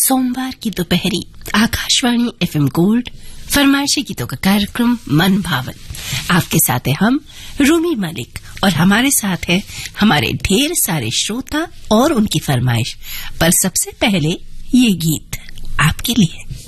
सोमवार की दोपहरी आकाशवाणी FM गोल्ड फरमाइशी गीतों का कार्यक्रम मन भावन। आपके साथ है हम रूमी मलिक और हमारे साथ है हमारे ढेर सारे श्रोता और उनकी फरमाइश। पर सबसे पहले ये गीत आपके लिए।